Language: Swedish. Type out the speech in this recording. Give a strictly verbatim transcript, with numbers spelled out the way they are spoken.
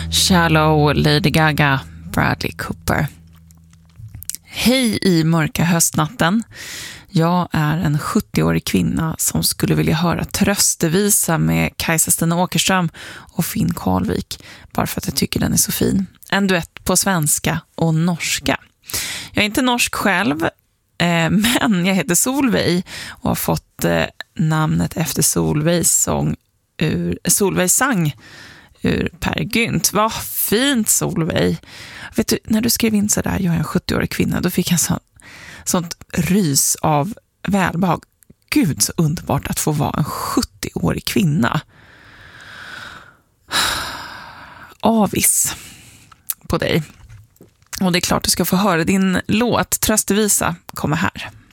Shallow, Lady Gaga, Bradley Cooper. Hej i mörka höstnatten. Jag är en sjuttioårig kvinna som skulle vilja höra tröstevisa med Kajsa Stina Åkerström och Finn Karlvik, bara för att jag tycker den är så fin. En duett på svenska och norska. Jag är inte norsk själv, eh, men jag heter Solveig och har fått eh, namnet efter Solveigs sång ur, Solveigs sang ur Per Gynt. Vad fint, Solveig. Vet du, när du skrev in så där, jag är en sjuttioårig kvinna, då fick jag så, sånt rys av välbehag. Gud, så underbart att få vara en sjuttioårig kvinna. Avis på dig. Och det är klart du ska få höra din låt. Tröstevisa kommer här.